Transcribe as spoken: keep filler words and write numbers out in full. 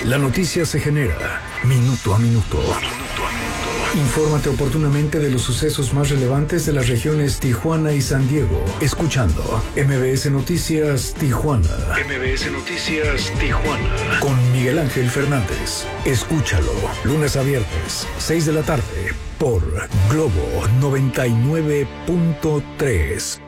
La noticia se genera minuto a minuto. Infórmate oportunamente de los sucesos más relevantes de las regiones Tijuana y San Diego, escuchando M B S Noticias Tijuana. M B S Noticias Tijuana. Con Miguel Ángel Fernández. Escúchalo, lunes a viernes, seis de la tarde, por Globo noventa y nueve punto tres.